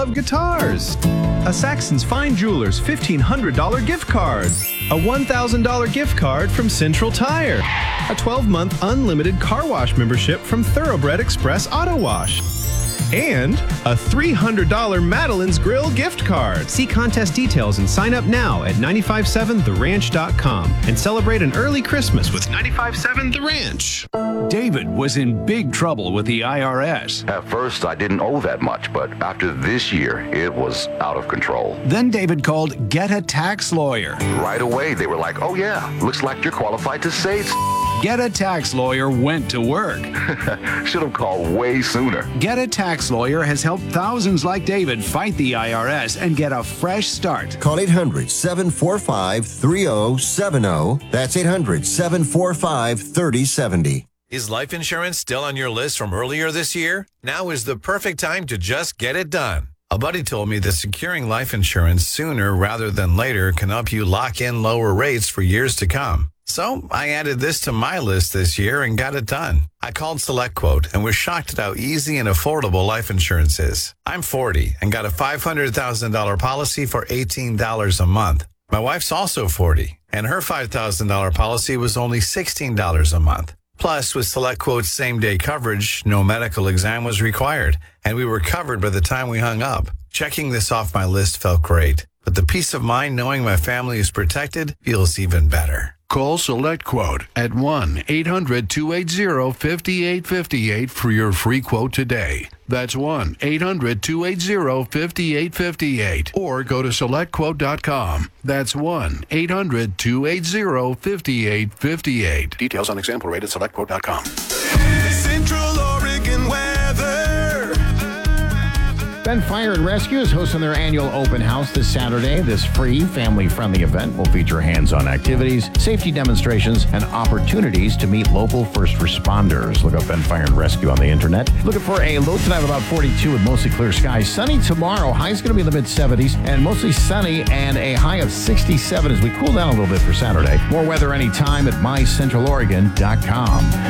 love guitars. A Saxon's Fine Jewelers $1,500 gift card. A $1,000 gift card from Central Tire. A 12-month unlimited car wash membership from Thoroughbred Express Auto Wash. And a $300 Madeline's Grill gift card. See contest details and sign up now at 957theranch.com and celebrate an early Christmas with 957 The Ranch. David was in big trouble with the IRS. At first, I didn't owe that much, but after this year, it was out of control. Then David called Get a Tax Lawyer. Right away, they were like, oh yeah, looks like you're qualified to say Get a Tax Lawyer went to work. Should have called way sooner. Get a Tax Lawyer has helped thousands like David fight the IRS and get a fresh start. Call 800-745-3070. That's 800-745-3070. Is life insurance still on your list from earlier this year? Now is the perfect time to just get it done. A buddy told me that securing life insurance sooner rather than later can help you lock in lower rates for years to come. So I added this to my list this year and got it done. I called SelectQuote and was shocked at how easy and affordable life insurance is. I'm 40 and got a $500,000 policy for $18 a month. My wife's also 40, and her $5,000 policy was only $16 a month. Plus, with SelectQuote's same-day coverage, no medical exam was required, and we were covered by the time we hung up. Checking this off my list felt great, but the peace of mind knowing my family is protected feels even better. Call SelectQuote at 1-800-280-5858 for your free quote today. That's 1-800-280-5858. Or go to SelectQuote.com. That's 1-800-280-5858. Details on example rate at SelectQuote.com. Central Oregon weather. Ben Fire and Rescue is hosting their annual open house this Saturday. This free, family-friendly event will feature hands-on activities, safety demonstrations, and opportunities to meet local first responders. Look up Ben Fire and Rescue on the internet. Looking for a low tonight of about 42 with mostly clear skies. Sunny tomorrow. High's going to be in the mid-70s and mostly sunny and a high of 67 as we cool down a little bit for Saturday. More weather anytime at mycentraloregon.com.